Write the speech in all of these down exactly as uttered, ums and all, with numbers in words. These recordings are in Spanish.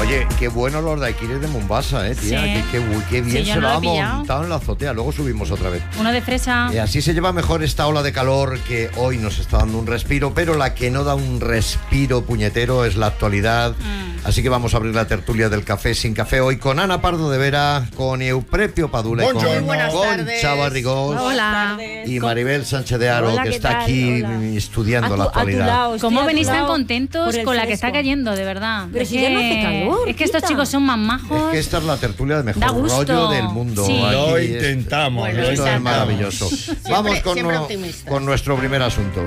Oye, qué bueno los daiquiris de Mombasa, eh, tía. Sí. Qué, qué, qué bien sí, se no lo ha lo montado en la azotea. Luego subimos otra vez. Uno de fresa. Eh, así se lleva mejor esta ola de calor que hoy nos está dando un respiro, pero la que no da un respiro puñetero es la actualidad. Mm. Así que vamos a abrir la tertulia del Café Sin Café hoy con Ana Pardo de Vera, con Euprepio Padula y con, con Chava Rigós. Hola. Y Maribel Sánchez de Aro, Hola, que está tal? aquí Hola. estudiando tu, la actualidad. Lado, ¿Cómo venís tan lado contentos con la que está cayendo, de verdad? Pero es si que, ya no hace calor. Es que estos chicos son más majos. Es que esta es la tertulia de mejor Da gusto. rollo del mundo. Sí. Aquí Lo es- intentamos. Bueno, lo Esto es intentamos. maravilloso. Siempre- Vamos con, siempre no- optimistas. con nuestro primer asunto.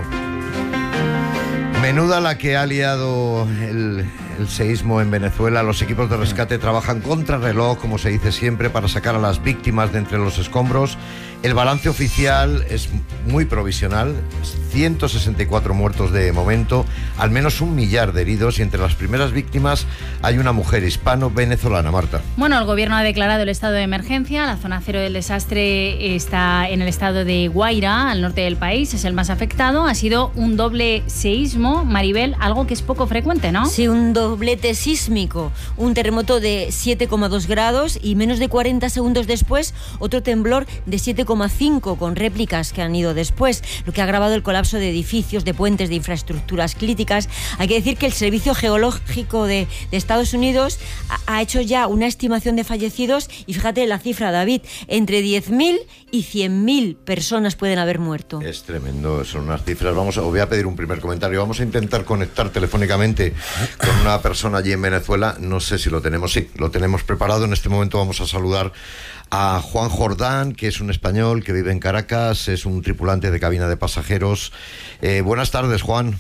Menuda la que ha liado el, el seísmo en Venezuela. Los equipos de rescate trabajan contra reloj, como se dice siempre, para sacar a las víctimas de entre los escombros. El balance oficial es muy provisional, ciento sesenta y cuatro muertos de momento, al menos un millar de heridos, y entre las primeras víctimas hay una mujer hispano-venezolana, Marta. Bueno, el gobierno ha declarado el estado de emergencia. La zona cero del desastre está en el estado de Guaira, al norte del país, es el más afectado. Ha sido un doble seísmo, Maribel, algo que es poco frecuente, ¿no? Sí, un doblete sísmico, un terremoto de siete coma dos grados y menos de cuarenta segundos después otro temblor de siete coma cinco con réplicas que han ido después, lo que ha agravado el colapso de edificios, de puentes, de infraestructuras críticas. Hay que decir que el Servicio Geológico de, de Estados Unidos ha, ha hecho ya una estimación de fallecidos y fíjate la cifra, David, entre diez mil y cien mil personas pueden haber muerto. Es tremendo, son unas cifras. Vamos a, os voy a pedir un primer comentario. Vamos a intentar conectar telefónicamente con una persona allí en Venezuela. No sé si lo tenemos. Sí, lo tenemos preparado. En este momento vamos a saludar a Juan Jordán, que es un español que vive en Caracas, es un tripulante de cabina de pasajeros. Eh, buenas tardes, Juan.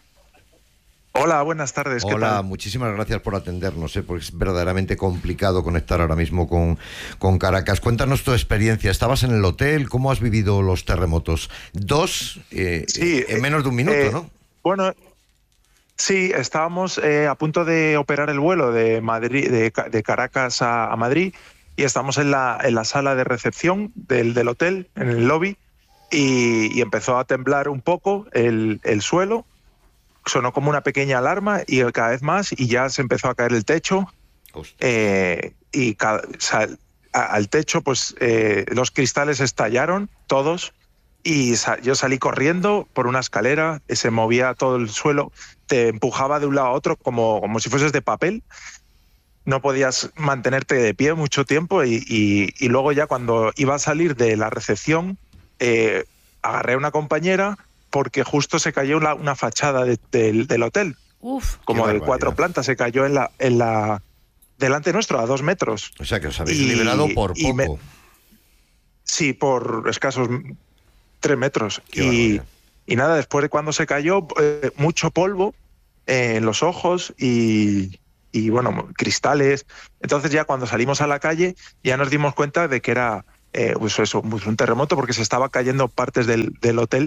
Hola, buenas tardes. ¿Qué Hola, tal? muchísimas gracias por atendernos, ¿eh? Porque es verdaderamente complicado conectar ahora mismo con, con Caracas. Cuéntanos tu experiencia. ¿Estabas en el hotel? ¿Cómo has vivido los terremotos? Dos eh, Sí, en menos de un minuto, eh, ¿no? Bueno, sí, estábamos eh, a punto de operar el vuelo de Madrid, de, Ca- de Caracas a, a Madrid, y estamos en la, en la sala de recepción del, del hotel, en el lobby, y, y empezó a temblar un poco el, el suelo. Sonó como una pequeña alarma y cada vez más, y ya se empezó a caer el techo. Hostia. Eh, y cada, o sea, a- al techo, pues eh, los cristales estallaron todos, y sa- yo salí corriendo por una escalera, eh, se movía todo el suelo, te empujaba de un lado a otro como, como si fueses de papel. No podías mantenerte de pie mucho tiempo, y, y- y luego ya cuando iba a salir de la recepción, eh, agarré a una compañera porque justo se cayó una, una fachada de- del- del hotel, Uf. como de barbaridad. cuatro plantas, se cayó en la, en la delante nuestro, a dos metros. O sea que os habéis y- liberado por y poco. me- Sí, por escasos tres metros. Qué Y, barbaridad. y nada, después de cuando se cayó, eh, mucho polvo eh, en los ojos y, y, bueno, cristales. Entonces ya cuando salimos a la calle ya nos dimos cuenta de que era eh, pues eso, pues un terremoto, porque se estaba cayendo partes del, del hotel.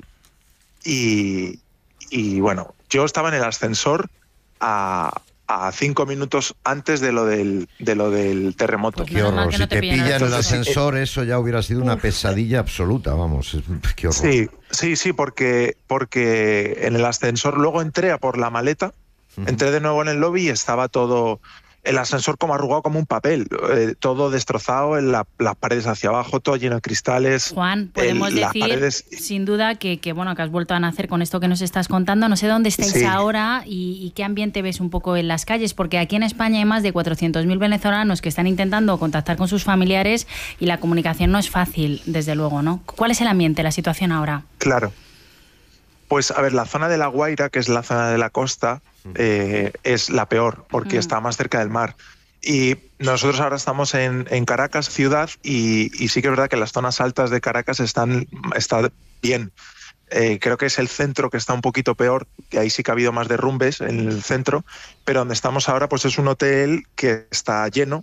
Y, y bueno, yo estaba en el ascensor a, a cinco minutos antes de lo del, de lo del terremoto. Pues Qué menos mal horror. que Si no te te pillan pilla en el entonces, sí, ascensor, eso ya hubiera sido una pesadilla absoluta, vamos. Es- Qué horror. Sí, sí, sí, porque, porque en el ascensor luego entré a por la maleta, Ujú. entré de nuevo en el lobby y estaba todo, el ascensor como arrugado como un papel, eh, todo destrozado, en la- las paredes hacia abajo, todo lleno de cristales. Juan, podemos el- las decir, paredes- sin duda, que, que bueno que has vuelto a nacer con esto que nos estás contando. No sé dónde estáis Sí. ahora y, y qué ambiente ves un poco en las calles, porque aquí en España hay más de cuatrocientos mil venezolanos que están intentando contactar con sus familiares y la comunicación no es fácil, desde luego, ¿no? ¿Cuál es el ambiente, la situación ahora? Claro. Pues a ver, la zona de La Guaira, que es la zona de la costa, eh, es la peor, porque Mm. está más cerca del mar. Y nosotros ahora estamos en, en Caracas, ciudad, y, y sí que es verdad que las zonas altas de Caracas están está bien. Eh, creo que es el centro que está un poquito peor, que ahí sí que ha habido más derrumbes en el centro, pero donde estamos ahora pues es un hotel que está lleno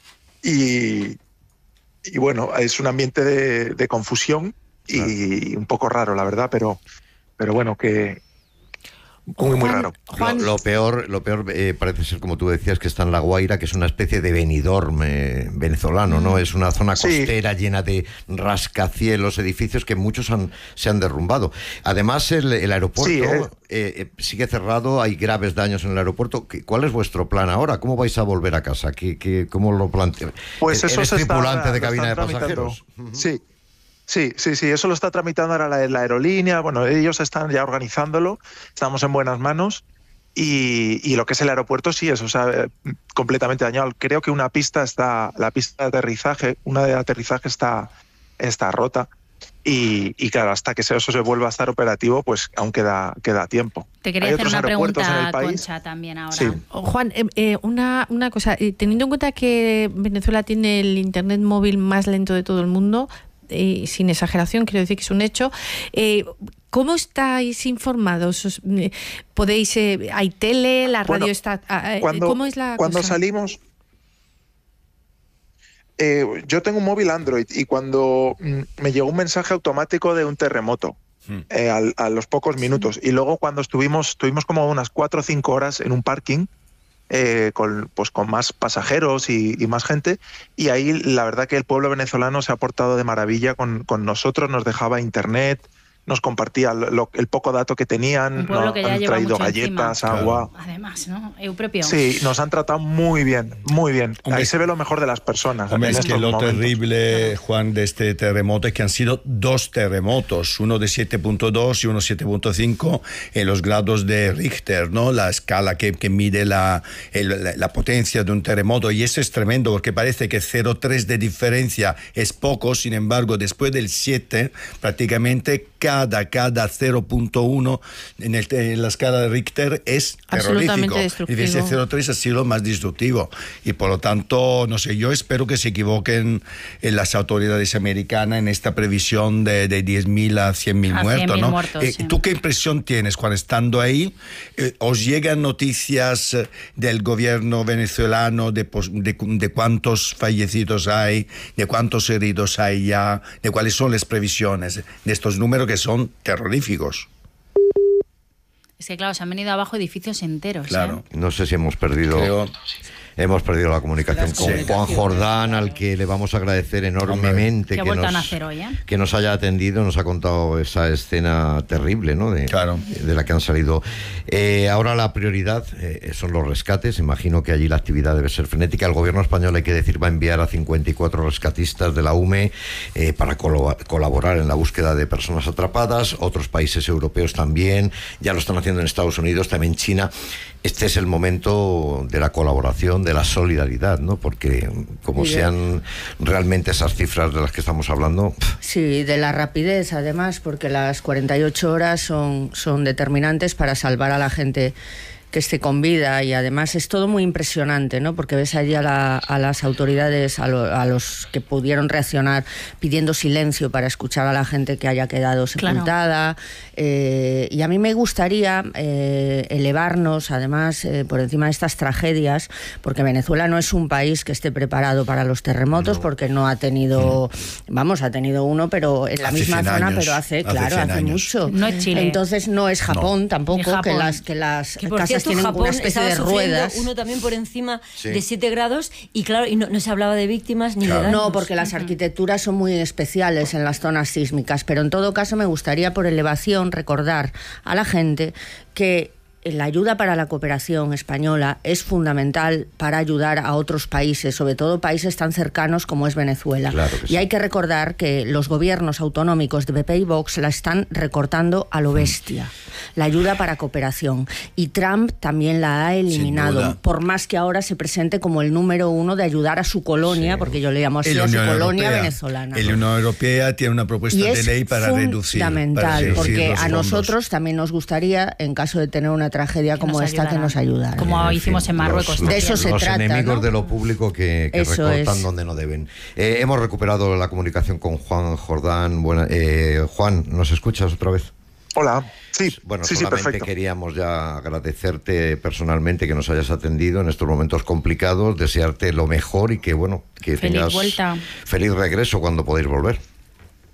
y, y bueno, es un ambiente de, de confusión y un poco raro, la verdad, pero, pero bueno, que muy, muy Juan, raro. Juan, Lo, lo peor, lo peor eh, parece ser, como tú decías, que está en La Guaira, que es una especie de Benidorm eh, venezolano, ¿no? Es una zona costera, sí, llena de rascacielos, edificios que muchos han, se han derrumbado. Además, el, el aeropuerto sí, eh. Eh, sigue cerrado, hay graves daños en el aeropuerto. ¿Cuál es vuestro plan ahora? ¿Cómo vais a volver a casa? ¿Qué, qué, cómo lo planteáis? Pues eso ¿Eres se tripulante está, de cabina de tramitando. pasajeros? Sí. Sí, sí, sí, eso lo está tramitando ahora la, la aerolínea, bueno, ellos están ya organizándolo, estamos en buenas manos y, y lo que es el aeropuerto sí es, o sea, completamente dañado. Creo que una pista está, la pista de aterrizaje, una de aterrizaje está, está rota y, y claro, hasta que eso se vuelva a estar operativo, pues aún queda, queda tiempo. Te quería hacer una pregunta, Concha, también ahora. Sí. Juan, eh, eh, una, una cosa, eh, teniendo en cuenta que Venezuela tiene el internet móvil más lento de todo el mundo, Eh, sin exageración, quiero decir que es un hecho. Eh, ¿Cómo estáis informados? ¿Podéis, eh, hay tele, la radio bueno, está... Eh, cuando, ¿Cómo es la Cuando cosa? salimos... Eh, yo tengo un móvil Android y cuando mm, me llegó un mensaje automático de un terremoto hmm. eh, a, a los pocos minutos. Sí. Y luego cuando estuvimos, estuvimos como unas cuatro o cinco horas en un parking, Eh, con, pues con más pasajeros y, y más gente, y ahí la verdad que el pueblo venezolano se ha portado de maravilla con, con nosotros, nos dejaba internet, nos compartía lo, el poco dato que tenían, nos que han traído galletas, encima. agua. Claro. Además, ¿no? Eu propio. Sí, nos han tratado muy bien, muy bien. Hombre, ahí se ve lo mejor de las personas. Hombre, en es que lo momentos. terrible, Juan, de este terremoto es que han sido dos terremotos, uno de siete punto dos y uno siete punto cinco en los grados de Richter, ¿no? La escala que, que mide la, el, la, la potencia de un terremoto, y eso es tremendo porque parece que cero coma tres de diferencia es poco, sin embargo, después del siete, prácticamente cada, cada cero punto uno en, el, en la escala de Richter es terrorífico. Y ese cero coma tres ha sido más destructivo. Y por lo tanto, no sé, yo espero que se equivoquen en las autoridades americanas en esta previsión de, de diez mil a cien mil muertos, ¿no? muertos, eh, sí. ¿Tú qué impresión tienes cuando estando ahí? Eh, ¿Os llegan noticias del gobierno venezolano de, de, de cuántos fallecidos hay, de cuántos heridos hay ya, de cuáles son las previsiones de estos números que son terroríficos? Es que claro, se han venido abajo edificios enteros. Claro. ¿eh? No sé si hemos perdido... Creo... Hemos perdido la comunicación Las con Juan Jordán, al que le vamos a agradecer enormemente que nos, a hacer hoy, ¿eh? que nos haya atendido, nos ha contado esa escena terrible, ¿no? De, claro. de la que han salido. Eh, ahora la prioridad eh, son los rescates. Imagino que allí la actividad debe ser frenética. El gobierno español, hay que decir, va a enviar a cincuenta y cuatro rescatistas de la U M E eh, para colo- colaborar en la búsqueda de personas atrapadas. Otros países europeos también, ya lo están haciendo en Estados Unidos, también China. Este es el momento de la colaboración, de la solidaridad, ¿no? Porque como sí, sean realmente esas cifras de las que estamos hablando... Sí, de la rapidez, además, porque las cuarenta y ocho horas son, son determinantes para salvar a la gente que esté con vida, y además es todo muy impresionante, ¿no? Porque ves allí a, la, a las autoridades, a, lo, a los que pudieron reaccionar pidiendo silencio para escuchar a la gente que haya quedado sepultada. Claro. Eh, y a mí me gustaría eh, elevarnos, además, eh, por encima de estas tragedias, porque Venezuela no es un país que esté preparado para los terremotos, no. porque no ha tenido, vamos, ha tenido uno, pero en la hace misma zona, años, pero hace, hace claro, hace años. mucho. No es Chile. Entonces no es Japón no. tampoco, Japón. que las, que las que casas tienen Japón una especie de ruedas. Uno también por encima sí. de siete grados, y claro, y no, no se hablaba de víctimas ni claro. de daños. No, porque las arquitecturas son muy especiales en las zonas sísmicas, pero en todo caso me gustaría, por elevación, recordar a la gente que la ayuda para la cooperación española es fundamental para ayudar a otros países, sobre todo países tan cercanos como es Venezuela. Claro que sí. Y hay que recordar que los gobiernos autonómicos de P P y Vox la están recortando a lo bestia, la ayuda para cooperación. Y Trump también la ha eliminado, por más que ahora se presente como el número uno de ayudar a su colonia, sí. porque yo le llamo así a su colonia Europea. venezolana. La Unión Europea tiene una propuesta y de ley para reducir. Fundamental, para reducir porque los a fondos. nosotros también nos gustaría, en caso de tener una tragedia que como esta, ayudara. que nos ayudara. Como En hicimos fin, en Marruecos. Los, de eso se los trata, enemigos ¿no? de lo público que, que Eso recortan es. donde no deben. Eh, hemos recuperado la comunicación con Juan Jordán. Buena, eh, Juan, ¿nos escuchas otra vez? Hola, sí, Bueno, sí, sí, solamente perfecto. queríamos ya agradecerte personalmente que nos hayas atendido en estos momentos complicados, desearte lo mejor y que, bueno, que Feliz tengas vuelta. feliz regreso cuando podáis volver.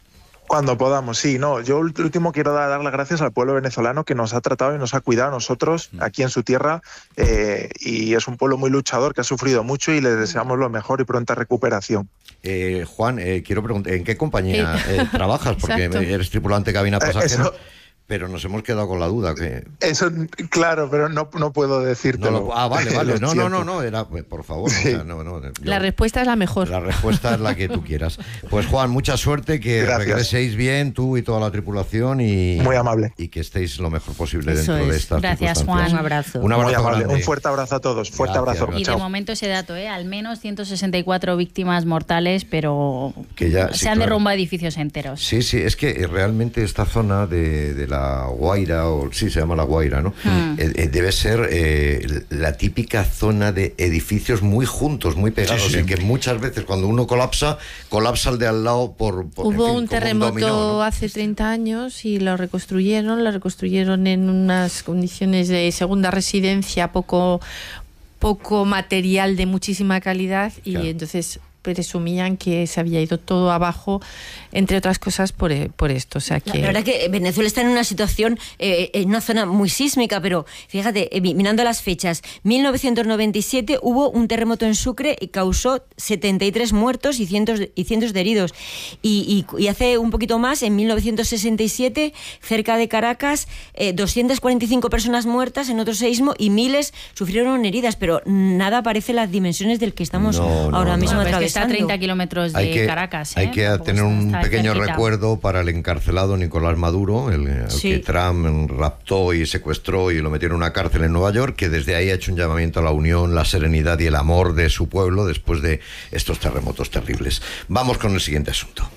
Cuando podamos, sí. No, yo último quiero dar, dar las gracias al pueblo venezolano que nos ha tratado y nos ha cuidado a nosotros aquí en su tierra, eh, y es un pueblo muy luchador que ha sufrido mucho y le deseamos lo mejor y pronta recuperación. Eh, Juan, eh, quiero preguntar, ¿en qué compañía eh, trabajas? Porque Exacto. eres tripulante cabina pasajera. Eh, eso... Pero nos hemos quedado con la duda. Que... Eso, claro, pero no, no puedo decírtelo. No lo... Ah, vale, vale. No, no, no, no, era, por favor. Sí. O sea, no, no, yo... La respuesta es la mejor. La respuesta es la que tú quieras. Pues Juan, mucha suerte, que Gracias. regreséis bien, tú y toda la tripulación, y muy amable. Y que estéis lo mejor posible Eso dentro es. de estas Gracias, circunstancias. Juan. Un abrazo. Un abrazo Muy amable. grande. Un fuerte abrazo a todos. Fuerte Gracias, abrazo. Y Chao. de momento ese dato, ¿eh? Al menos ciento sesenta y cuatro víctimas mortales, pero Que ya- se sí, han claro. derrumbado edificios enteros. Sí, sí, es que realmente esta zona de, de la Guaira, o sí se llama la Guaira, ¿no? Mm. Eh, eh, debe ser eh, la típica zona de edificios muy juntos, muy pegados, Sí, sí. y que muchas veces cuando uno colapsa, colapsa el de al lado por... por- en Hubo fin, un como terremoto dominó, ¿no? hace treinta años y lo reconstruyeron, lo reconstruyeron en unas condiciones de segunda residencia, poco, poco material de muchísima calidad, y Claro. entonces presumían que se había ido todo abajo, entre otras cosas por, por esto. O sea que... La verdad que Venezuela está en una situación, eh, en una zona muy sísmica, pero fíjate, eh, mirando las fechas, mil novecientos noventa y siete hubo un terremoto en Sucre y causó setenta y tres muertos y cientos de, y cientos de heridos. Y, y, y hace un poquito más, en mil novecientos sesenta y siete, cerca de Caracas, eh, doscientas cuarenta y cinco personas muertas en otro seísmo y miles sufrieron heridas, pero nada parece las dimensiones del que estamos No, no, ahora no. mismo Bueno, pero es que atravesando. está a treinta kilómetros de Hay que, Caracas. ¿eh? hay que Tampoco tener está- un está pequeño cerquita. recuerdo para el encarcelado Nicolás Maduro, el, el Sí. que Trump raptó y secuestró y lo metió en una cárcel en Nueva York, que desde ahí ha hecho un llamamiento a la unión, la serenidad y el amor de su pueblo después de estos terremotos terribles. Vamos con el siguiente asunto.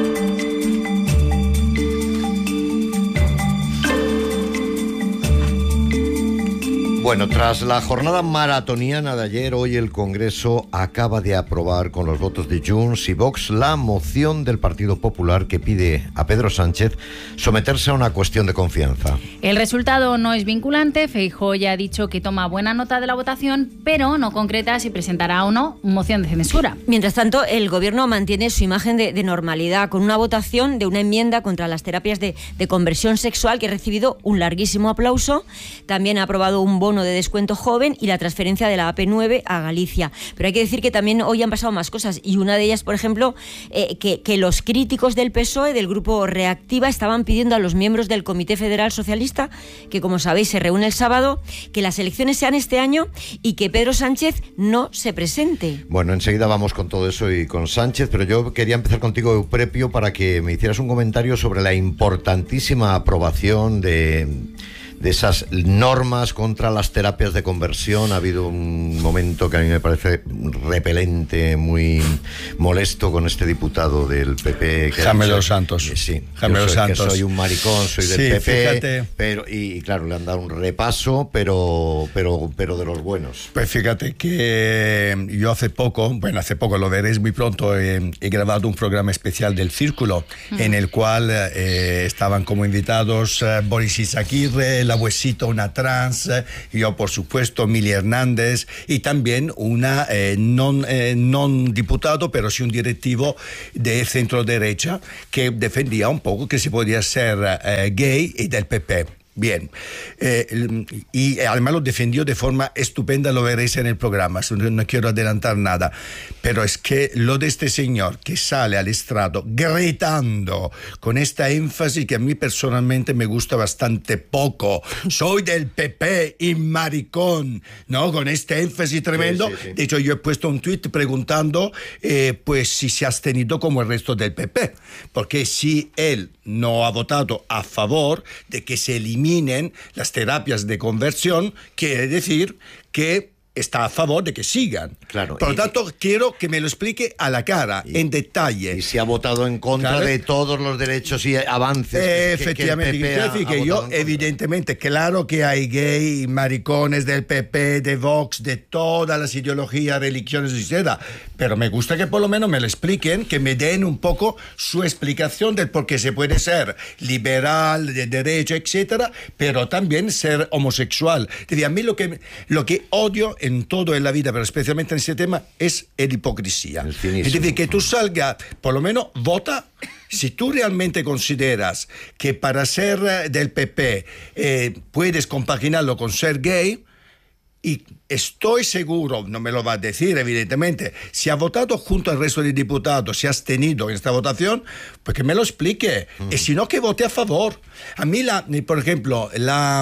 Bueno, tras la jornada maratoniana de ayer, hoy el Congreso acaba de aprobar con los votos de Junts y Vox la moción del Partido Popular que pide a Pedro Sánchez someterse a una cuestión de confianza. El resultado no es vinculante. Feijóo ya ha dicho que toma buena nota de la votación, pero no concreta si presentará o no moción de censura. Mientras tanto, el Gobierno mantiene su imagen de, de normalidad con una votación de una enmienda contra las terapias de, de conversión sexual que ha recibido un larguísimo aplauso. También ha aprobado un bono de descuento joven y la transferencia de la A P nueve a Galicia. Pero hay que decir que también hoy han pasado más cosas, y una de ellas, por ejemplo, eh, que, que los críticos del P S O E, del grupo Reactiva, estaban pidiendo a los miembros del Comité Federal Socialista, que como sabéis se reúne el sábado, que las elecciones sean este año y que Pedro Sánchez no se presente. Bueno, enseguida vamos con todo eso y con Sánchez, pero yo quería empezar contigo, Euprepio, para que me hicieras un comentario sobre la importantísima aprobación de... de esas normas contra las terapias de conversión. Ha habido un momento que a mí me parece repelente, muy molesto con este diputado del P P. Que Jaime ha dicho, Los Santos. eh, sí, Jaime yo Los soy, que Santos. soy un maricón, soy del Sí, P P, fíjate. pero y, y claro, le han dado un repaso, pero pero pero de los buenos. Pues fíjate que yo hace poco, bueno, hace poco, lo veréis muy pronto, eh, he grabado un programa especial del Círculo, mm. en el cual eh, estaban como invitados eh, Boris Izaguirre, la Huesita, una trans, eh, yo por supuesto, Mili Hernández, y también una eh, non, eh, non diputado, pero sí un directivo de centro derecha que defendía un poco que se podía ser eh, gay y del P P. Bien, eh, y además lo defendió de forma estupenda, lo veréis en el programa, no quiero adelantar nada, pero es que lo de este señor que sale al estrado gritando con esta énfasis que a mí personalmente me gusta bastante poco, soy del P P y maricón, ¿no? Con este énfasis tremendo. Sí, sí, sí. De hecho, yo he puesto un tuit preguntando eh, pues si se ha abstenido como el resto del P P, porque si él no ha votado a favor de que se elimine las terapias de conversión, quiere decir que está a favor de que sigan. Claro, Por lo y, tanto, quiero que me lo explique a la cara, y, en detalle. Y se ha votado en contra Claro. de todos los derechos y avances. Eh, que, que efectivamente, el P P quiero ha- decir ha que votado yo, en contra. evidentemente, claro que hay gay y maricones del P P, de Vox, de todas las ideologías, religiones, etcétera, pero me gusta que por lo menos me lo expliquen, que me den un poco su explicación del por qué se puede ser liberal, de derecha, etcétera, pero también ser homosexual. Es decir, a mí lo que, lo que odio en todo en la vida, pero especialmente en ese tema, es la hipocresía. El cinismo. Es decir, que tú salgas, por lo menos vota. Si tú realmente consideras que para ser del P P eh, puedes compaginarlo con ser gay, y estoy seguro, no me lo va a decir evidentemente, si ha votado junto al resto de diputados, si ha abstenido en esta votación, pues que me lo explique. Mm. Y si no, que vote a favor. A mí, la, por ejemplo, la...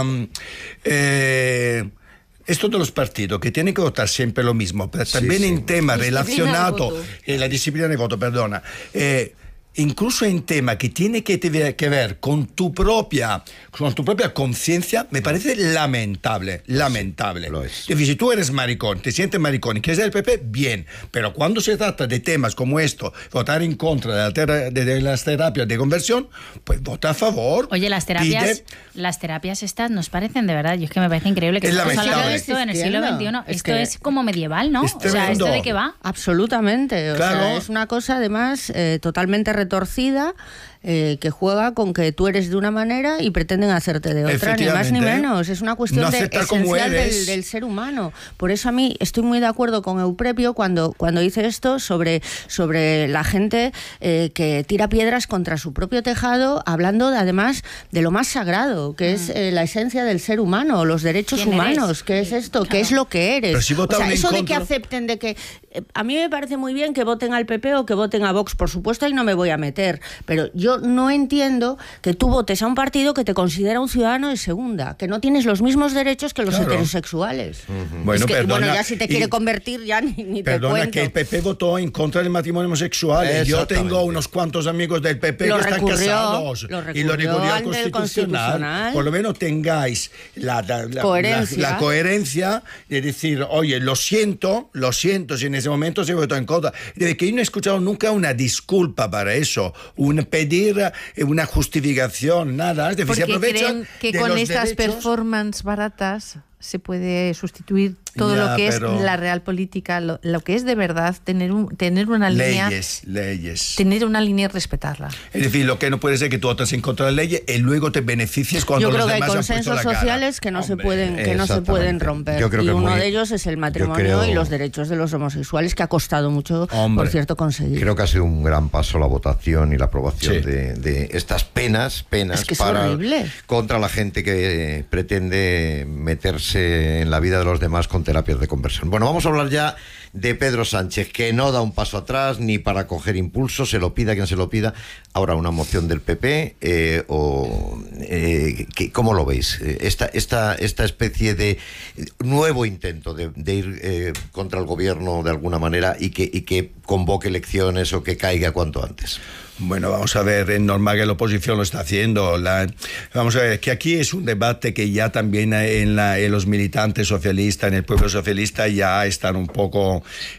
Eh, esto de los partidos que tienen que votar siempre lo mismo, pero también sí, sí. en temas relacionados, en la disciplina de voto, perdona, eh, incluso en tema que tiene que, te, que ver con tu propia con tu propia conciencia, me parece lamentable, lamentable. Lo es. Es decir, si tú eres maricón, te sientes maricón y quieres del P P, bien, pero cuando se trata de temas como esto, votar en contra de, la ter- de, de las terapias de conversión, pues vota a favor. Oye, las terapias, pide... las terapias estas nos parecen de verdad, yo es que me parece increíble que es estamos hablando de lamentable. esto en el siglo veintiuno. Es esto que es como medieval, ¿no? es O sea, ¿esto de qué va? Absolutamente. O Claro. sea, es una cosa además eh, totalmente retorcida. Eh, que juega con que tú eres de una manera y pretenden hacerte de otra, ni más ni menos. Es una cuestión no de, esencial del, del ser humano. Por eso a mí estoy muy de acuerdo con Eusebio cuando, cuando dice esto sobre, sobre la gente eh, que tira piedras contra su propio tejado, hablando de, además de lo más sagrado, que mm. es eh, la esencia del ser humano, los derechos humanos, que es esto, claro. que es lo que eres. Pero si o sea, eso contra... de que acepten, de que... Eh, a mí me parece muy bien que voten al P P o que voten a Vox, por supuesto, ahí no me voy a meter, pero yo no entiendo que tú votes a un partido que te considera un ciudadano de segunda, que no tienes los mismos derechos que los claro. heterosexuales. Uh-huh. Bueno, es que, perdona, bueno, ya si te quiere convertir ya ni, ni te perdona, cuento. que el P P votó en contra del matrimonio homosexual. Yo tengo unos cuantos amigos del P P lo que recurrió, están casados lo y lo recurrió al constitucional. constitucional. Por lo menos tengáis la, la, la, coherencia. La, la coherencia de decir, oye, lo siento, lo siento, si en ese momento se votó en contra. De que yo no he escuchado nunca una disculpa para eso, un pedir una justificación, nada. Es decir, porque se aprovechan creen que de con los estas derechos. performances baratas se puede sustituir todo ya, lo que pero... es la real política, lo, lo que es de verdad tener un, tener una línea, leyes, leyes, tener una línea y respetarla. Es decir, lo que no puede ser que tú votes en contra de la ley y luego te beneficies cuando Yo los creo que hay demás han puesto consensos la cara. sociales que no Hombre, se pueden que no se pueden romper. Yo creo y que uno muy... de ellos es el matrimonio creo... y los derechos de los homosexuales, que ha costado mucho, Hombre. por cierto, conseguir. Creo que ha sido un gran paso la votación y la aprobación sí. de, de estas penas, penas es que es para horrible. contra la gente que pretende meterse en la vida de los demás con terapias de conversión. Bueno, vamos a hablar ya de Pedro Sánchez, que no da un paso atrás ni para coger impulso, se lo pida quien se lo pida. Ahora, una moción del P P, eh, o eh, que, ¿cómo lo veis? Esta, esta, esta especie de nuevo intento de, de ir eh, contra el gobierno de alguna manera y que, y que convoque elecciones o que caiga cuanto antes. Bueno, vamos a ver, es normal que la oposición lo está haciendo. La, vamos a ver, que aquí es un debate que ya también en, la, en los militantes socialistas, en el pueblo socialista, ya están un poco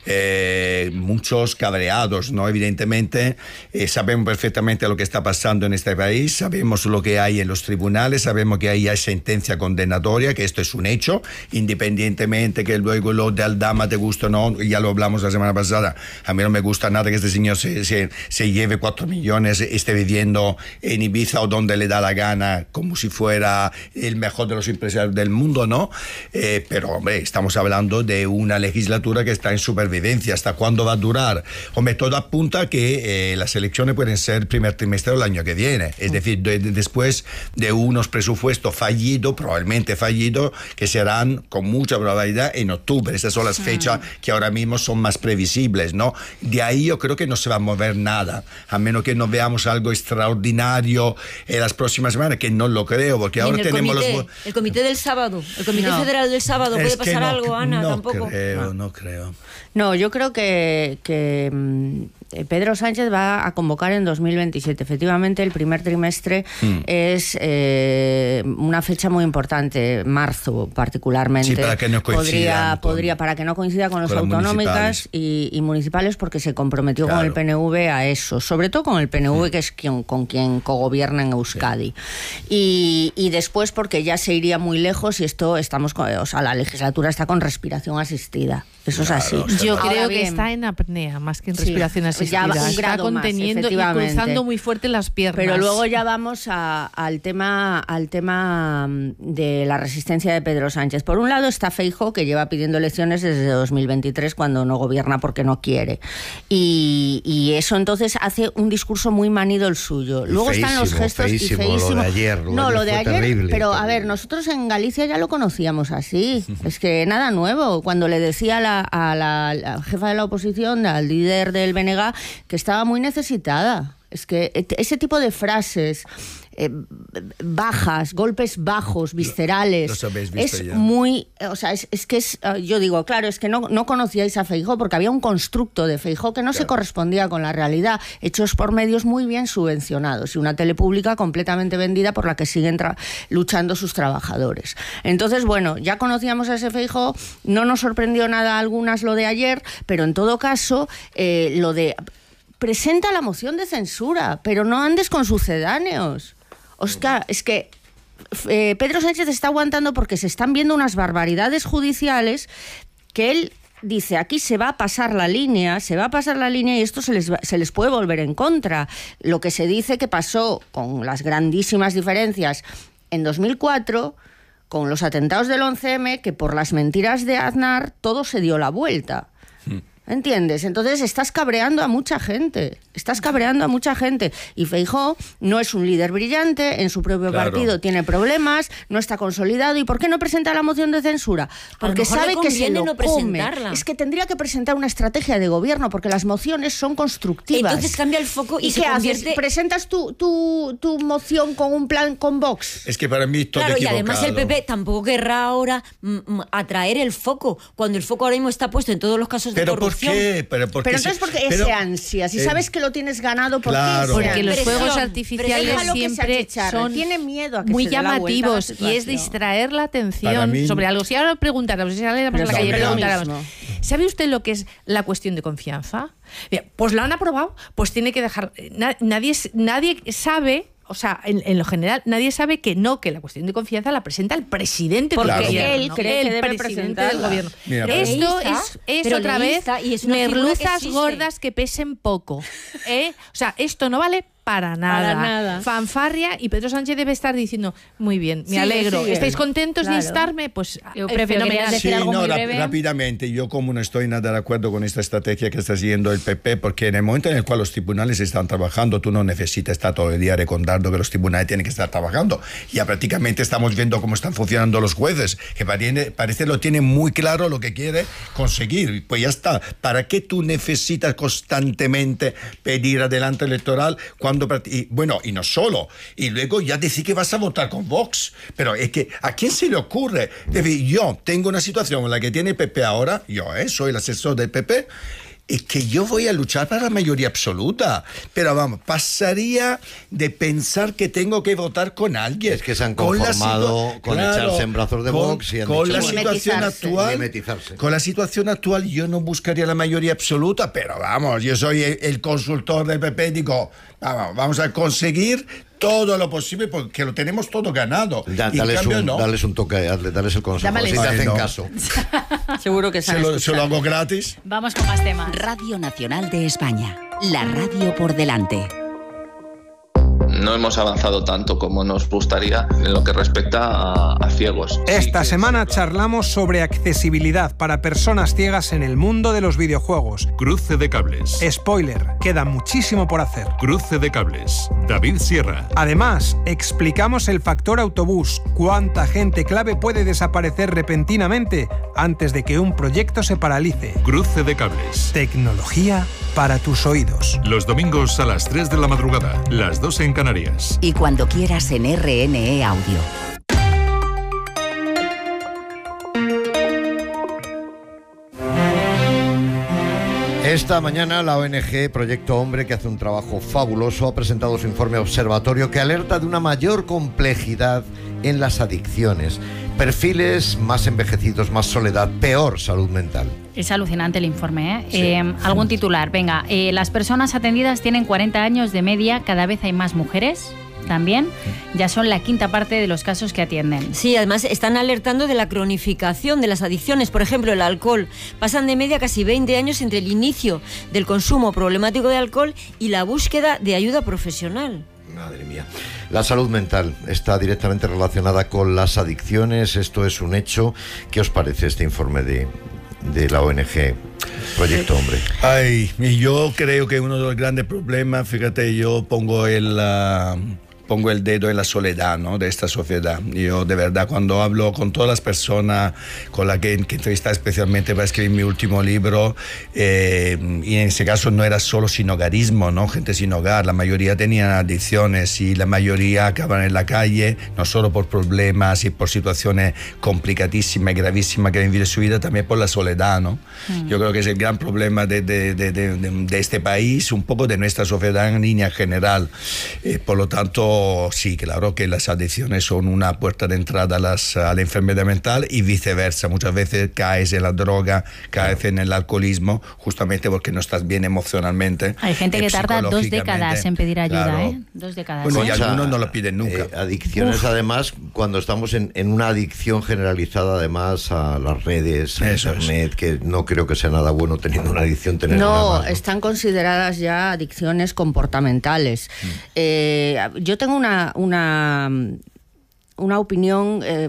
eh, muchos cabreados, ¿no? Evidentemente, eh, sabemos perfectamente lo que está pasando en este país, sabemos lo que hay en los tribunales, sabemos que ahí hay sentencia condenatoria, que esto es un hecho, independientemente que luego lo de Aldama te guste o no, ya lo hablamos la semana pasada. A mí no me gusta nada que este señor se, se, se lleve cuatro millones, esté viviendo en Ibiza o donde le da la gana, como si fuera el mejor de los empresarios del mundo, ¿no? Eh, pero, hombre, estamos hablando de una legislatura que está en supervivencia. ¿Hasta cuándo va a durar? Hombre, todo apunta que eh, las elecciones pueden ser primer trimestre del año que viene. Es decir, de, de, después de unos presupuestos fallidos, probablemente fallidos, que serán con mucha probabilidad en octubre. Esas son las fechas que ahora mismo son más previsibles, ¿no? De ahí yo creo que no se va a mover nada, a menos que no veamos algo extraordinario en las próximas semanas, que no lo creo, porque ahora tenemos comité, los... El comité del sábado, el comité no. federal del sábado, ¿puede es pasar no, algo, Ana? No Tampoco. creo, no. no creo. No, yo creo que, que mm, Pedro Sánchez va a convocar en dos mil veintisiete. Efectivamente, el primer trimestre mm. es eh, una fecha muy importante, marzo particularmente. Sí, para que no podría, con, podría para que no coincida con los con autonómicas y, y municipales, porque se comprometió claro. con el P N V a eso, sobre todo con el P N V, mm. que es quien, con quien cogobierna en Euskadi. Sí. Y, y después porque ya se iría muy lejos y esto estamos, o sea, la legislatura está con respiración asistida. Eso Claro, es así. está Yo Ahora creo que bien, está en apnea más que en Sí, respiración ya asistida. va un Está grado más, conteniendo y efectivamente. cruzando muy fuerte las piernas. Pero luego ya vamos a- al tema al tema mm, de la resistencia de Pedro Sánchez. Por un lado está Feijóo, que lleva pidiendo elecciones desde dos mil veintitrés cuando no gobierna porque no quiere. Y, y eso entonces hace un discurso muy manido el suyo. Y Luego están los feísimo, gestos y feísimo, lo de feísimo. ayer, lo de no, ayer lo de fue ayer, terrible, pero a terrible. ver, nosotros en Galicia ya lo conocíamos así. Es que nada nuevo. Cuando le decía a la, a la, la jefa de la oposición, al líder del B N G, que estaba muy necesitada. Es que ese tipo de frases eh, bajas, golpes bajos, viscerales, los habéis visto es ya. muy, o sea, es, es que es, eh, yo digo, claro, es que no, no conocíais a Feijóo porque había un constructo de Feijóo que no se Claro. correspondía con la realidad, hechos por medios muy bien subvencionados y una tele pública completamente vendida por la que siguen tra- luchando sus trabajadores. Entonces, bueno, ya conocíamos a ese Feijóo, no nos sorprendió nada algunas lo de ayer, pero en todo caso, eh, lo de... presenta la moción de censura, pero no andes con sucedáneos. Oscar, es que eh, Pedro Sánchez está aguantando porque se están viendo unas barbaridades judiciales que él dice, aquí se va a pasar la línea, se va a pasar la línea y esto se les, va- se les puede volver en contra. Lo que se dice que pasó con las grandísimas diferencias en dos mil cuatro, con los atentados del once eme, que por las mentiras de Aznar todo se dio la vuelta. ¿Entiendes? Entonces estás cabreando a mucha gente, estás cabreando a mucha gente. Y Feijóo no es un líder brillante, en su propio Claro. partido tiene problemas, no está consolidado. ¿Y por qué no presenta la moción de censura? Porque mejor le sabe que se conviene lo no come. presentarla. Es que tendría que presentar una estrategia de gobierno, porque las mociones son constructivas. Entonces cambia el foco y, ¿Y se qué convierte... haces? ¿Presentas tu, tu, tu moción con un plan con Vox? Es que para mí todo Claro, y equivocado. además el P P tampoco querrá ahora mm, mm, atraer el foco, cuando el foco ahora mismo está puesto en todos los casos de ¿Pero por corrupción. qué? ¿Pero por Pero qué entonces, se- ¿por qué pero- ese ansia? Si eh, sabes que lo tienes ganado, ¿por claro. qué ese Porque los ansia? Presión, fuegos presión. artificiales Déjalo que se siempre achicharre. son Tiene miedo a que muy se dé la vuelta a la llamativos y es situación. distraer la Para atención mí- sobre algo. Si ahora preguntáramos, si saliéramos a Pero la calle y siempre lo preguntáramos, mismo. ¿sabe usted lo que es la cuestión de confianza? Bien, pues lo han aprobado, pues tiene que dejar... na- nadie, nadie sabe... O sea, en, en lo general, nadie sabe que no, que la cuestión de confianza la presenta el presidente Porque del Claro. gobierno. él cree el que debe presidente del presentarla. gobierno. Mira, pero- Esto Leísta, es, es pero otra vez leísta, y es una figura que merluzas existe. gordas que pesen poco. ¿eh? O sea, esto no vale para nada. Para nada. Fanfarria, y Pedro Sánchez debe estar diciendo, muy bien, me Sigue, alegro. sigue. ¿Estáis contentos Claro. de instarme? Pues Yo eh, prefiero fenomenal. querer decir Sí, algo no, muy rap- breve. rápidamente, yo como no estoy nada de acuerdo con esta estrategia que está siguiendo el P P, porque en el momento en el cual los tribunales están trabajando, tú no necesitas estar todo el día recordando que los tribunales tienen que estar trabajando. Ya prácticamente estamos viendo cómo están funcionando los jueces, que parece, parece lo tienen muy claro lo que quiere conseguir. Pues ya está. ¿Para qué tú necesitas constantemente pedir adelanto electoral cuando... Y, bueno, y no solo. Y luego ya decir que vas a votar con Vox. Pero es que, ¿a quién se le ocurre? Es decir, yo tengo una situación en la que tiene el P P ahora, yo eh, soy el asesor del P P, y que yo voy a luchar para la mayoría absoluta. Pero vamos, pasaría de pensar que tengo que votar con alguien. Es que se han Con la conformado situa- con echarse en brazos de con- Vox y han con dicho, la bueno, situación mimetizarse. actual. Mimetizarse. Con la situación actual yo no buscaría la mayoría absoluta, pero vamos, yo soy el, el consultor del P P, digo, vamos, vamos a conseguir todo lo posible porque lo tenemos todo ganado. Ya, Y en dales, cambio, un, no. dales un toque, hazle- dales el consejo, Llámales. si te Ay, hacen no. caso. Seguro que se Se han lo, se escuchado. lo hago gratis. Vamos con más temas. Radio Nacional de España. La radio por delante. No hemos avanzado tanto como nos gustaría en lo que respecta a, a ciegos. Esta Sí que- semana charlamos sobre accesibilidad para personas ciegas en el mundo de los videojuegos. Cruce de cables. Spoiler, queda muchísimo por hacer. Cruce de cables. David Sierra. Además, explicamos el factor autobús, cuánta gente clave puede desaparecer repentinamente antes de que un proyecto se paralice. Cruce de cables. Tecnología para tus oídos. Los domingos a las tres de la madrugada, las dos en Canarias. Y cuando quieras en R N E Audio. Esta mañana la O N G Proyecto Hombre, que hace un trabajo fabuloso, ha presentado su informe observatorio que alerta de una mayor complejidad en las adicciones. Perfiles más envejecidos, más soledad, peor salud mental. Es alucinante el informe, ¿eh? Eh, algún titular. Venga, eh, las personas atendidas tienen cuarenta años de media, cada vez hay más mujeres. también, ya son la quinta parte de los casos que atienden. Sí, además están alertando de la cronificación de las adicciones. Por ejemplo, el alcohol. Pasan de media casi veinte años entre el inicio del consumo problemático de alcohol y la búsqueda de ayuda profesional. Madre mía. La salud mental está directamente relacionada con las adicciones. Esto es un hecho. ¿Qué os parece este informe de, de la O N G Proyecto Hombre? Ay, y yo creo que uno de los grandes problemas, fíjate, yo pongo el... Uh... pongo el dedo en la soledad, ¿no?, de esta sociedad. Yo, de verdad, cuando hablo con todas las personas con las que, que entrevisté especialmente para escribir mi último libro, eh, y en ese caso no era solo sin hogarismo, ¿no?, gente sin hogar, la mayoría tenían adicciones y la mayoría acaban en la calle, no solo por problemas y por situaciones complicadísimas y gravísimas que viven su vida, también por la soledad, ¿no? Mm. Yo creo que es el gran problema de, de, de, de, de, de este país, un poco de nuestra sociedad en línea general. Eh, por lo tanto, sí, claro que las adicciones son una puerta de entrada a, las, a la enfermedad mental y viceversa. Muchas veces caes en la droga, caes en el alcoholismo, justamente porque no estás bien emocionalmente. Hay gente que tarda dos décadas en pedir ayuda, claro. ¿eh? Dos décadas. Bueno, ¿eh? y algunos no lo piden nunca. Eh, adicciones, Uf. además, cuando estamos en, en una adicción generalizada, además, a las redes, a Eso internet, es. que no creo que sea nada bueno teniendo una adicción, tener no, una más, ¿no? Están consideradas ya adicciones comportamentales. Mm. Eh, yo tengo una, una, una opinión eh,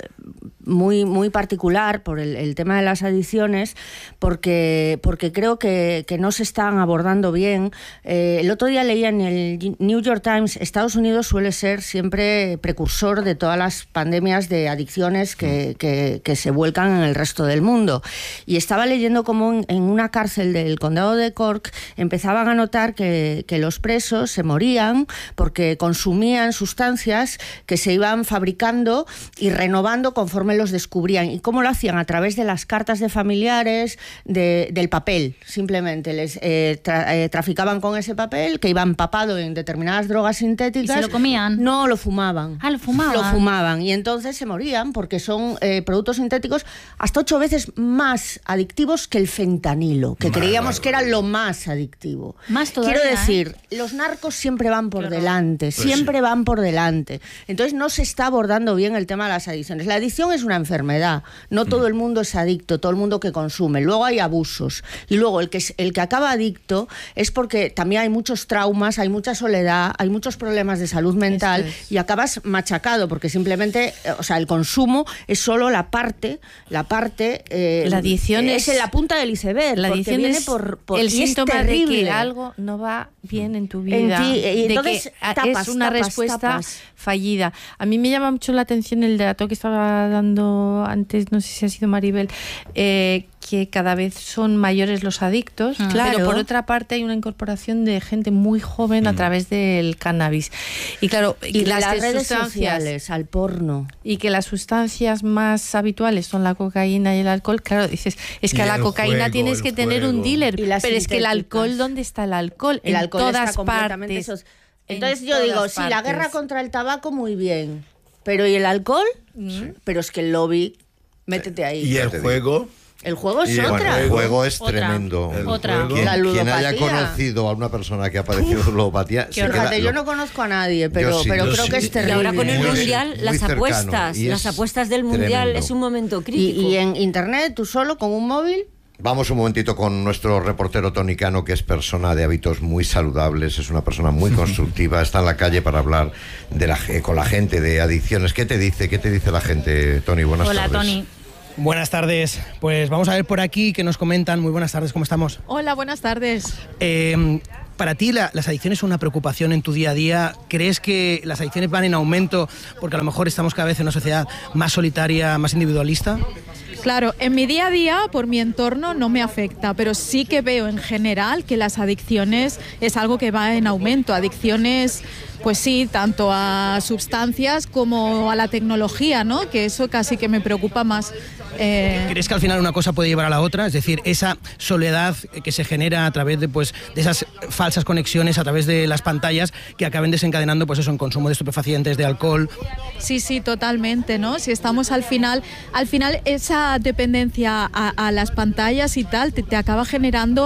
muy, muy particular por el, el tema de las adicciones, porque, porque creo que, que no se están abordando bien. Eh, el otro día leía en el New York Times, Estados Unidos suele ser siempre precursor de todas las pandemias de adicciones que, que, que se vuelcan en el resto del mundo. Y estaba leyendo cómo en, en una cárcel del condado de Cork empezaban a notar que, que los presos se morían porque consumían sustancias que se iban fabricando y renovando conforme los descubrían. ¿Y cómo lo hacían? A través de las cartas de familiares, de, del papel, simplemente. Les eh, tra, eh, traficaban con ese papel que iba empapado en determinadas drogas sintéticas. ¿Y se lo comían? No, lo fumaban. Ah, lo fumaban. Lo fumaban. Y entonces se morían porque son eh, productos sintéticos hasta ocho veces más adictivos que el fentanilo, que Madre creíamos que era lo más adictivo. Más todavía. Quiero decir, ¿eh? Los narcos siempre van por claro. delante, pues siempre sí. van por delante. Entonces no se está abordando bien el tema de las adicciones. La adicción es una enfermedad, no todo el mundo es adicto, todo el mundo que consume, luego hay abusos y luego el que, es, el que acaba adicto es porque también hay muchos traumas, hay mucha soledad, hay muchos problemas de salud mental es. y acabas machacado porque simplemente, o sea, el consumo es solo la parte, la parte eh, la adicción es, es en la punta del iceberg, la adicción viene es por, por el síntoma es de que algo no va bien en tu vida, en ti, y de entonces, que tapas, es una tapas, respuesta tapas. fallida. A mí me llama mucho la atención el dato que estaba dando antes, no sé si ha sido Maribel, eh, que cada vez son mayores los adictos, ah, claro. pero por otra parte hay una incorporación de gente muy joven mm. a través del cannabis. Y claro, y las, las redes sociales, al porno. Y que las sustancias más habituales son la cocaína y el alcohol. Claro, dices, es que y a la cocaína juego, tienes que tener juego. un dealer, pero es que el alcohol, ¿dónde está el alcohol? El en alcohol todas está completamente partes. Esos... Entonces yo digo, sí, la guerra contra el tabaco muy bien, pero ¿y el alcohol? Sí. Pero es que el lobby, métete ahí. ¿Y el juego? El juego es y otra. El juego es otra. tremendo. El otra. Quien, la quien haya conocido a una persona que ha padecido ludopatía... Qué queda, yo no conozco a nadie, pero, sí, pero creo sí. que es terrible. Y ahora con el muy, Mundial, muy las cercano, apuestas, las apuestas del Mundial tremendo. Es un momento crítico. Y, y en Internet, tú solo, con un móvil... Vamos un momentito con nuestro reportero Tony Cano, que es persona de hábitos muy saludables, es una persona muy constructiva, está en la calle para hablar de la, con la gente de adicciones. ¿Qué te dice? ¿Qué te dice la gente, Tony? Buenas Hola, tardes. Tony. Buenas tardes. Pues vamos a ver por aquí qué nos comentan. Muy buenas tardes, ¿cómo estamos? Hola, buenas tardes. Eh, para ti, la, ¿las adicciones son una preocupación en tu día a día? ¿Crees que las adicciones van en aumento porque a lo mejor estamos cada vez en una sociedad más solitaria, más individualista? Claro, en mi día a día, por mi entorno, no me afecta, pero sí que veo en general que las adicciones es algo que va en aumento. Adicciones, pues sí, tanto a sustancias como a la tecnología, ¿no? Que eso casi que me preocupa más. Eh... ¿Crees que al final una cosa puede llevar a la otra? Es decir, esa soledad que se genera a través de, pues, de esas falsas conexiones, a través de las pantallas, que acaben desencadenando, pues eso, en consumo de estupefacientes, de alcohol. Sí, sí, totalmente, ¿no? Si estamos al final, al final esa dependencia a, a las pantallas y tal, te, te acaba generando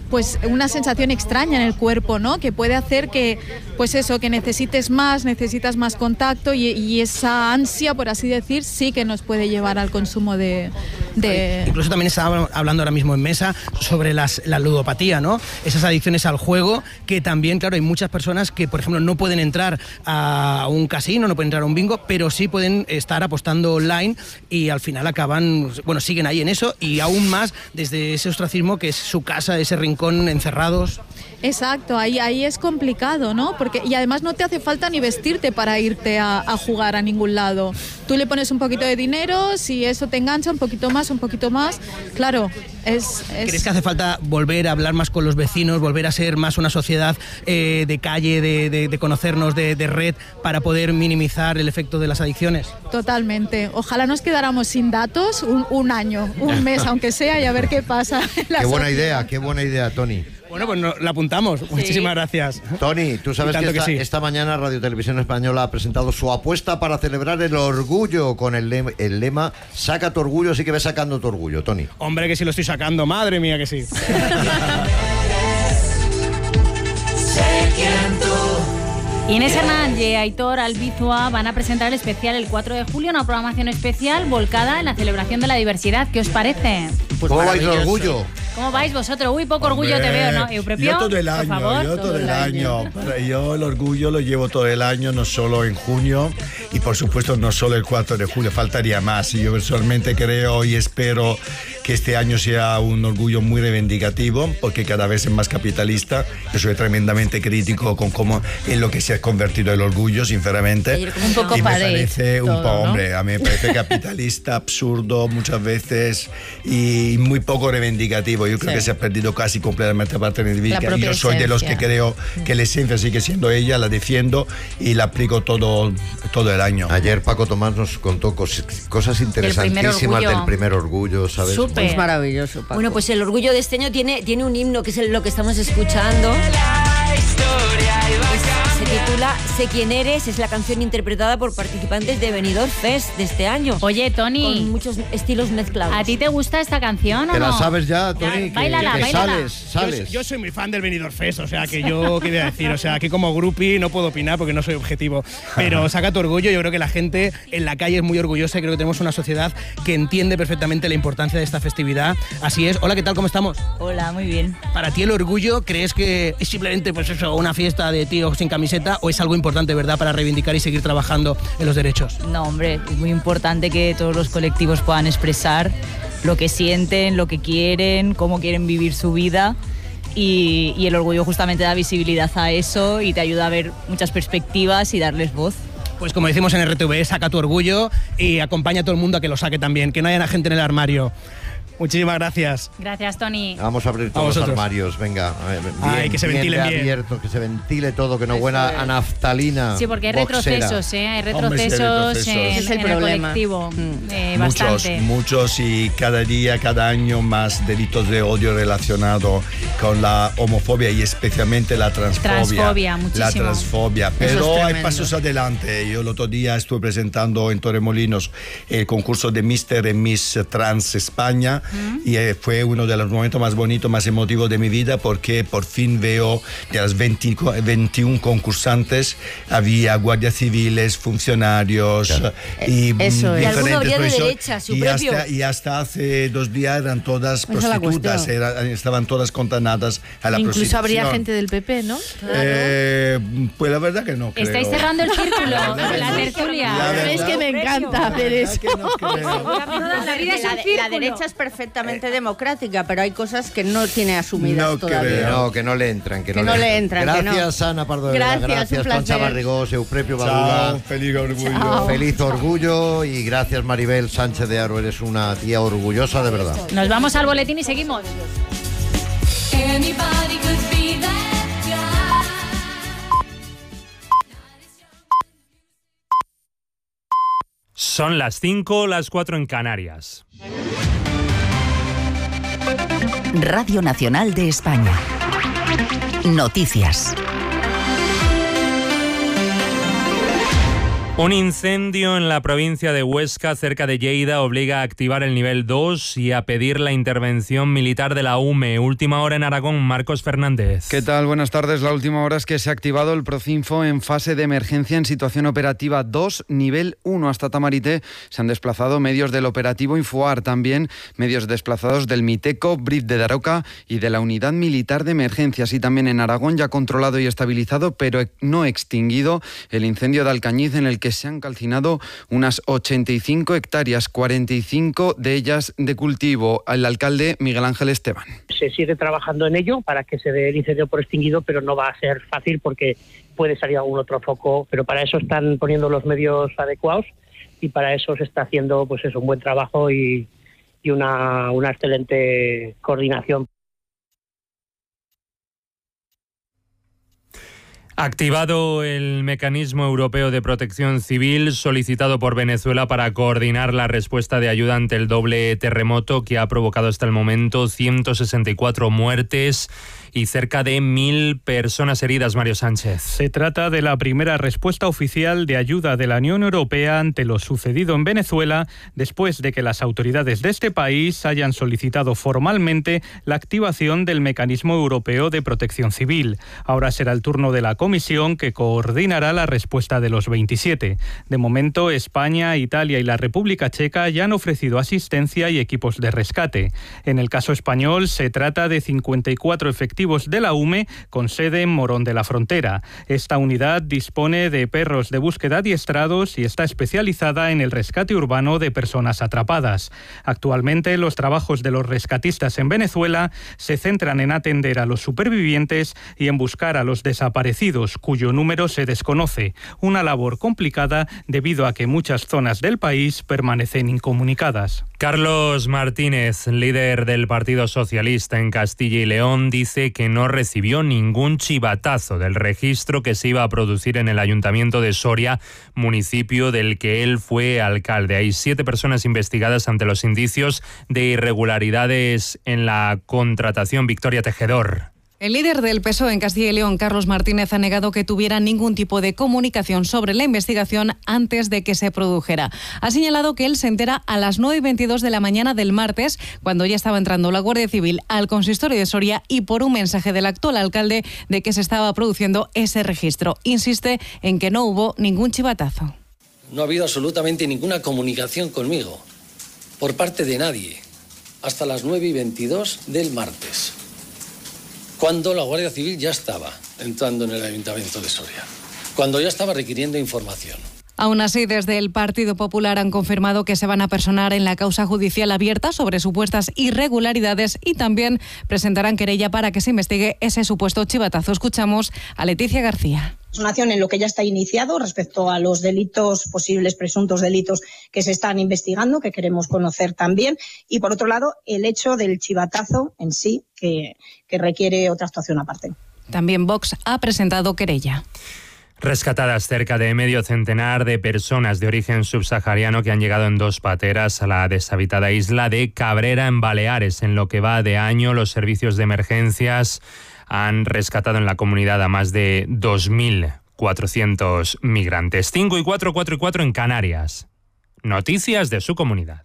pues una sensación extraña en el cuerpo, ¿no? Que puede hacer que, pues eso, que necesites más, necesitas más contacto y, y esa ansia, por así decir, sí que nos puede llevar al consumo de... de... Incluso también estaba hablando ahora mismo en mesa sobre las, la ludopatía, ¿no? Esas adicciones al juego, que también, claro, hay muchas personas que, por ejemplo, no pueden entrar a un casino, no pueden entrar a un bingo, pero sí pueden estar apostando online y al final acaban, bueno, siguen ahí en eso y aún más desde ese ostracismo que es su casa, ese rincón, encerrados. Exacto, ahí, ahí es complicado, ¿no? Porque, y además no te hace falta ni vestirte para irte a, a jugar a ningún lado. Tú le pones un poquito de dinero, si eso te engancha un poquito más, un poquito más, claro, es... es... ¿Crees que hace falta volver a hablar más con los vecinos, volver a ser más una sociedad eh, de calle, de, de, de conocernos, de, de red, para poder minimizar el efecto de las adicciones? Totalmente. Ojalá nos quedáramos sin datos un, un año, un mes, aunque sea, y a ver qué pasa. Qué buena idea, qué buena idea, Toni. Bueno, pues no, la apuntamos. Sí. Muchísimas gracias. Toni, tú sabes que, esta, que sí. esta mañana Radio Televisión Española ha presentado su apuesta para celebrar el orgullo con el, lema, el lema Saca tu orgullo, sí que ves sacando tu orgullo, Toni. Hombre, que sí lo estoy sacando, madre mía que sí. Inés Hernández y Aitor Albizua van a presentar el especial el cuatro de julio, una programación especial volcada en la celebración de la diversidad. ¿Qué os parece? Pues ¿cómo vais el orgullo? ¿Cómo vais vosotros? Uy, poco Hombre, orgullo te veo, ¿no? Eupropio, yo todo el año, por favor. yo todo, todo el el año. año. Yo el orgullo lo llevo todo el año, no solo en junio y por supuesto no solo el cuatro de julio, faltaría más. Y yo personalmente creo y espero que este año sea un orgullo muy reivindicativo porque cada vez es más capitalista. Yo soy tremendamente crítico con cómo en lo que se ha convertido el orgullo, sinceramente. Un poco y me pared, parece un todo, poco, ¿no? hombre, a mí me parece capitalista, absurdo muchas veces y muy poco reivindicativo. Yo creo Sí. que se ha perdido casi completamente parte de mi La vida. propia Yo soy de los que esencia. creo que la esencia sigue siendo ella, la defiendo y la aplico todo, todo el año. Ayer Paco Tomás nos contó cos, cosas interesantísimas orgullo. del primer orgullo, ¿sabes? Súper. Es maravilloso, Paco. Bueno, pues el orgullo de este año tiene, tiene un himno que es el- lo que estamos escuchando. Se titula Sé quién eres, es la canción interpretada por participantes de Benidorm Fest de este año. Oye, Toni, con muchos estilos mezclados. ¿a ti te gusta esta canción o ¿Te no? la sabes ya, Toni? Ya, báilala, que, que báilala. sales, sales. Yo, yo soy muy fan del Benidorm Fest, o sea que yo, ¿qué voy a decir? O sea, que como groupie no puedo opinar porque no soy objetivo. Pero saca tu orgullo, yo creo que la gente en la calle es muy orgullosa y creo que tenemos una sociedad que entiende perfectamente la importancia de esta festividad. Así es. Hola, ¿qué tal? ¿Cómo estamos? Hola, muy bien. Para ti el orgullo, ¿crees que es simplemente pues eso, una fiesta de tíos sin camiseta o es algo importante, verdad, para reivindicar y seguir trabajando en los derechos? No, hombre, es muy importante que todos los colectivos puedan expresar lo que sienten, lo que quieren, cómo quieren vivir su vida y, y el orgullo justamente da visibilidad a eso y te ayuda a ver muchas perspectivas y darles voz. Pues como decimos en R T V, saca tu orgullo y acompaña a todo el mundo a que lo saque también, que no haya gente en el armario. Muchísimas gracias. Gracias, Toni. Vamos a abrir A todos los vosotros. armarios, venga. A ver, bien, Ay, que se ventilen bien. abierto, que se ventile todo, que no huela a naftalina. Sí, porque hay boxera. retrocesos, ¿eh? Hay Hombre, sí, hay retrocesos, retrocesos. en, Ese es el en el problema. colectivo. Mm. Eh, Muchos, bastante. muchos y cada día, cada año más delitos de odio relacionados con la homofobia y especialmente la transfobia. Transfobia, muchísimo. La transfobia. Eso Pero es hay tremendo. pasos adelante. Yo el otro día estuve presentando en Torremolinos el concurso de Mister y Miss Trans España y eh, fue uno de los momentos más bonitos, más emotivos de mi vida porque por fin veo de las veinte, veintiún concursantes había guardias civiles, funcionarios Claro. y Eso es. Y alguno diferentes habría de profesiones. derecha, su y propio. hasta, y hasta hace dos días eran todas Esa es la prostitutas, cuestión. era- estaban todas condenadas a la Incluso prostitución. habría gente del P P, ¿no? Eh, pues la verdad que no creo. Estáis cerrando el círculo, La verdad la que no. tertulia. La verdad- Es que me encanta hacer eso. que no creo. La vida es la, un la círculo. derecha es perfectamente democrática, pero hay cosas que no tiene asumidas No todavía. Que creo. no, que no le entran. Que, Que no le entran, que no. Gracias, Ana Pardo de Vera, Gracias, gracias, un Concha placer. Barrigós, Euprepio Chao, Baduga. feliz orgullo. Chao. Feliz orgullo y gracias, Maribel Sánchez de Aro. Eres una tía orgullosa de verdad. Nos vamos al boletín y seguimos. Son las cinco, las cuatro en Canarias. Radio Nacional de España. Noticias. Un incendio en la provincia de Huesca, cerca de Lleida, obliga a activar el nivel dos y a pedir la intervención militar de la U M E. Última hora en Aragón, Marcos Fernández. ¿Qué tal? Buenas tardes. La última hora es que se ha activado el Procinfo en fase de emergencia en situación operativa dos, nivel uno. Hasta Tamarite se han desplazado medios del operativo Infoar, también medios desplazados del Miteco, Brit de Daroca y de la Unidad Militar de Emergencias. Y también en Aragón, ya controlado y estabilizado, pero no extinguido, el incendio de Alcañiz, en el que se han calcinado unas ochenta y cinco hectáreas, cuarenta y cinco de ellas de cultivo. El alcalde Miguel Ángel Esteban. Se sigue trabajando en ello para que se dé el incendio por extinguido, pero no va a ser fácil porque puede salir algún otro foco, pero para eso están poniendo los medios adecuados y para eso se está haciendo pues eso, un buen trabajo y, y una, una excelente coordinación. Activado el mecanismo europeo de protección civil solicitado por Venezuela para coordinar la respuesta de ayuda ante el doble terremoto que ha provocado hasta el momento ciento sesenta y cuatro muertes y cerca de mil personas heridas. Mario Sánchez. Se trata de la primera respuesta oficial de ayuda de la Unión Europea ante lo sucedido en Venezuela, después de que las autoridades de este país hayan solicitado formalmente la activación del mecanismo europeo de protección civil. Ahora será el turno de la comisión que coordinará la respuesta de los veintisiete. De momento, España, Italia y la República Checa ya han ofrecido asistencia y equipos de rescate. En el caso español, se trata de cincuenta y cuatro efectivos de la U M E con sede en Morón de la Frontera. Esta unidad dispone de perros de búsqueda adiestrados y está especializada en el rescate urbano de personas atrapadas. Actualmente, los trabajos de los rescatistas en Venezuela se centran en atender a los supervivientes y en buscar a los desaparecidos, cuyo número se desconoce. Una labor complicada debido a que muchas zonas del país permanecen incomunicadas. Carlos Martínez, líder del Partido Socialista en Castilla y León, dice que no recibió ningún chivatazo del registro que se iba a producir en el Ayuntamiento de Soria, municipio del que él fue alcalde. Hay siete personas investigadas ante los indicios de irregularidades en la contratación. Victoria Tejedor. El líder del P S O E en Castilla y León, Carlos Martínez, ha negado que tuviera ningún tipo de comunicación sobre la investigación antes de que se produjera. Ha señalado que él se entera a las nueve y veintidós de la mañana del martes, cuando ya estaba entrando la Guardia Civil al consistorio de Soria y por un mensaje del actual alcalde de que se estaba produciendo ese registro. Insiste en que no hubo ningún chivatazo. No ha habido absolutamente ninguna comunicación conmigo, por parte de nadie, hasta las nueve y veintidós del martes. Cuando la Guardia Civil ya estaba entrando en el Ayuntamiento de Soria, cuando ya estaba requiriendo información. Aún así, desde el Partido Popular han confirmado que se van a personar en la causa judicial abierta sobre supuestas irregularidades y también presentarán querella para que se investigue ese supuesto chivatazo. Escuchamos a Leticia García. Es una acción en lo que ya está iniciado respecto a los delitos, posibles presuntos delitos que se están investigando, que queremos conocer también. Y por otro lado, el hecho del chivatazo en sí, que, que requiere otra actuación aparte. También Vox ha presentado querella. Rescatadas cerca de medio centenar de personas de origen subsahariano que han llegado en dos pateras a la deshabitada isla de Cabrera, en Baleares. En lo que va de año, los servicios de emergencias han rescatado en la comunidad a más de dos mil cuatrocientos migrantes. cinco y cuatro, cuatro y cuatro en Canarias. Noticias de su comunidad.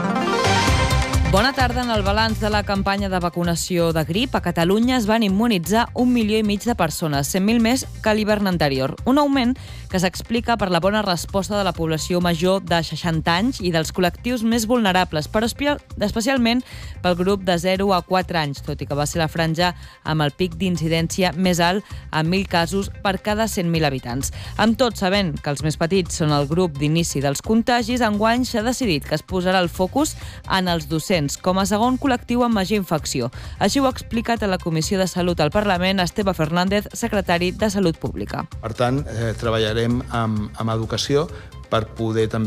Bona tarda. En el balanç de la campanya de vacunació de grip, a Catalunya es van immunitzar un milió i mig de persones, cent mil més que l'hivern anterior. Un augment que s'explica per la bona resposta de la població major de seixanta anys i dels col·lectius més vulnerables, però especialment pel grup de zero a quatre anys, tot i que va ser la franja amb el pic d'incidència més alt, amb mil casos per cada cent mil habitants. Amb tot, sabent que els més petits són el grup d'inici dels contagis, enguany s'ha decidit que es posarà el focus en els docents com a segon col·lectiu amb major infecció. Així ho ha explicat a la Comissió de Salut al Parlament Esteve Fernández, secretari de Salut Pública. Per tant, eh, treballarem amb, amb educació per poder també